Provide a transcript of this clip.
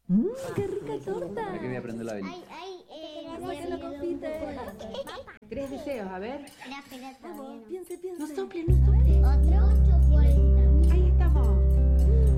¡Qué rica torta! Para que voy a prender la velita. Saca la confite. 3 deseos, a ver. Vamos, piense. No sople.